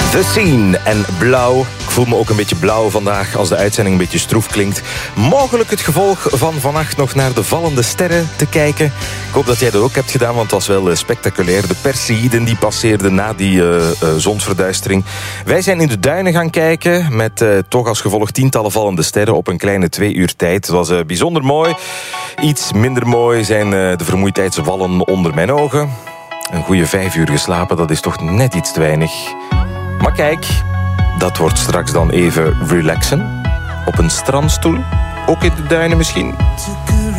The Scene en Blauw. Ik voel me ook een beetje blauw vandaag als de uitzending een beetje stroef klinkt. Mogelijk het gevolg van vannacht nog naar de vallende sterren te kijken. Ik hoop dat jij dat ook hebt gedaan, want het was wel spectaculair. De Perseïden die passeerden na die zonsverduistering. Wij zijn in de duinen gaan kijken met toch als gevolg tientallen vallende sterren op een kleine 2 uur tijd. Het was bijzonder mooi. Iets minder mooi zijn de vermoeidheidswallen onder mijn ogen. Een goede 5 uur geslapen, dat is toch net iets te weinig. Maar kijk, dat wordt straks dan even relaxen. Op een strandstoel, ook in de duinen misschien.